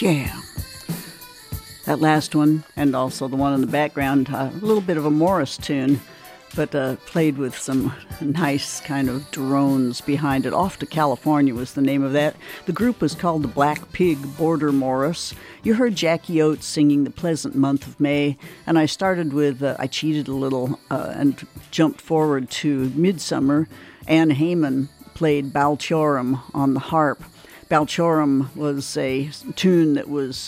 Yeah. That last one, and also the one in the background, a little bit of a Morris tune, but played with some nice kind of drones behind it. Off to California was the name of that. The group was called the Black Pig Border Morris. You heard Jackie Oates singing The Pleasant Month of May, and I started with, I cheated a little and jumped forward to Midsummer. Anne Hayman played Balchorum on the harp. Balchorum was a tune that was,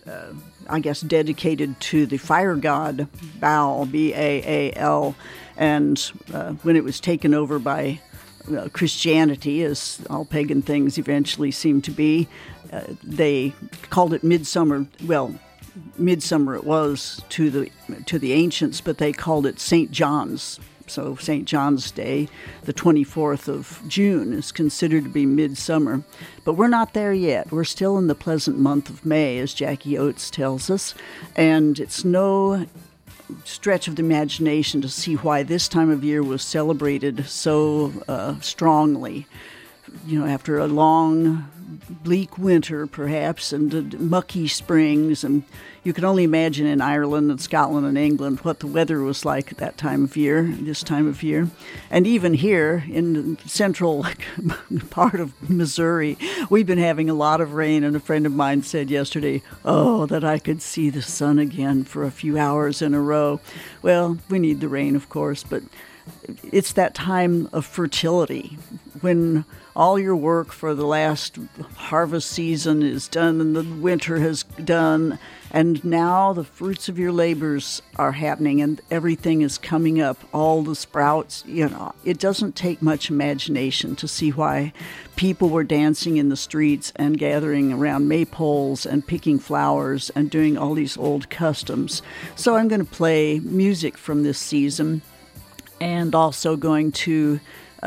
I guess, dedicated to the fire god Baal, B-A-A-L, and when it was taken over by Christianity, as all pagan things eventually seem to be, they called it Midsummer. Well, Midsummer it was to the ancients, but they called it St. John's. So St. John's Day, the 24th of June, is considered to be midsummer. But we're not there yet. We're still in the pleasant month of May, as Jackie Oates tells us. And it's no stretch of the imagination to see why this time of year was celebrated so strongly. You know, after a long, bleak winter, perhaps, and mucky springs, and you can only imagine in Ireland and Scotland and England what the weather was like at that time of year, this time of year. And even here in the central part of Missouri, we've been having a lot of rain, and a friend of mine said yesterday, oh, that I could see the sun again for a few hours in a row. Well, we need the rain, of course, but it's that time of fertility when all your work for the last harvest season is done and the winter has done, and now the fruits of your labors are happening and everything is coming up, all the sprouts. You know, it doesn't take much imagination to see why people were dancing in the streets and gathering around maypoles and picking flowers and doing all these old customs. So I'm going to play music from this season, and also going to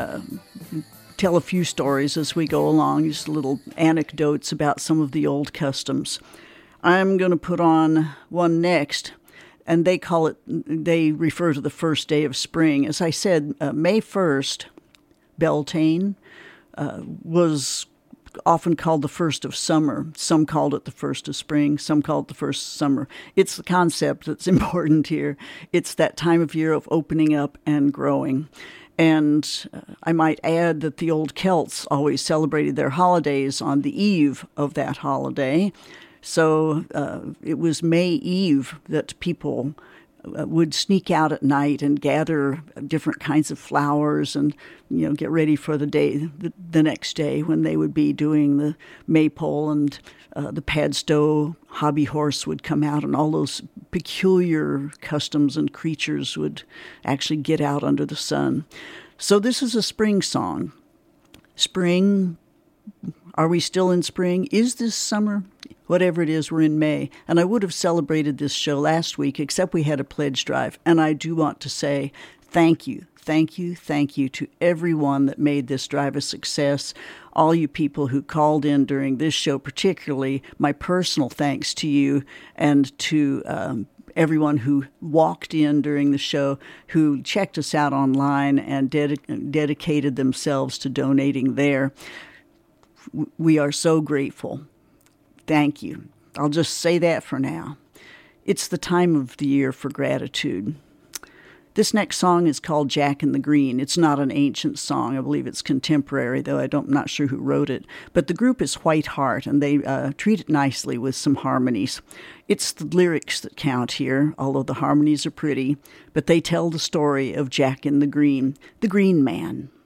tell a few stories as we go along, just little anecdotes about some of the old customs. I'm going to put on one next, and they refer to the first day of spring. As I said, May 1st, Beltane, was often called the first of summer. Some called it the first of spring, some called it the first of summer. It's the concept that's important here. It's that time of year of opening up and growing. And I might add that the old Celts always celebrated their holidays on the eve of that holiday. So it was May Eve that people would sneak out at night and gather different kinds of flowers and, you know, get ready for the day, the next day when they would be doing the maypole, and the Padstow hobby horse would come out, and all those peculiar customs and creatures would actually get out under the sun. So this is a spring song. Spring, are we still in spring? Is this summer? Whatever it is, we're in May. And I would have celebrated this show last week, except we had a pledge drive. And I do want to say thank you to everyone that made this drive a success. All you people who called in during this show, particularly my personal thanks to you, and to everyone who walked in during the show, who checked us out online and dedicated themselves to donating there. We are so grateful. Thank you. I'll just say that for now. It's the time of the year for gratitude. This next song is called Jack in the Green. It's not an ancient song. I believe it's contemporary, though I'm not sure who wrote it. But the group is White Hart, and they treat it nicely with some harmonies. It's the lyrics that count here, although the harmonies are pretty. But they tell the story of Jack in the Green Man.